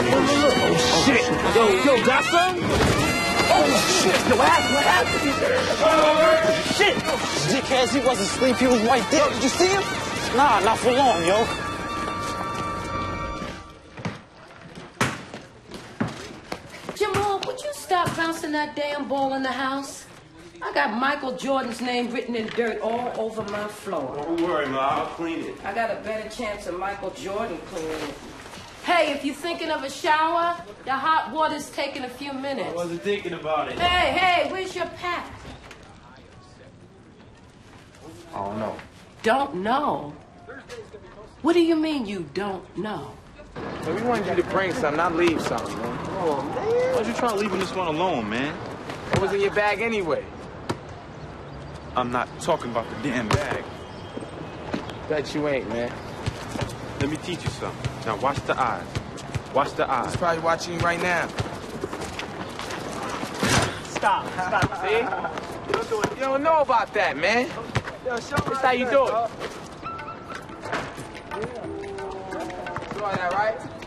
Oh, shit. Yo, got some? Oh, shit. Yo, what happened? Shit. Dickheads, he wasn't asleep. He was right there. Did you see him? Nah, not for long, yo. Jamal, would you stop bouncing that damn ball in the house? I got Michael Jordan's name written in dirt all over my floor. Don't worry, Ma. I'll clean it. I got a better chance of Michael Jordan cleaning it. Hey, if you're thinking of a shower, the hot water's taking a few minutes. I wasn't thinking about it. Hey, where's your pack? I don't know. Don't know? What do you mean you don't know? So we wanted you to bring something, not leave something, man. Oh, man. Why'd you try leaving this one alone, man? It was in your bag anyway. I'm not talking about the damn bag. Bet you ain't, man. Let me teach you something. Now watch the eyes. Watch the eyes. He's probably watching you right now. Stop. See? You don't know about that, man. That's how you do it. You all that, right?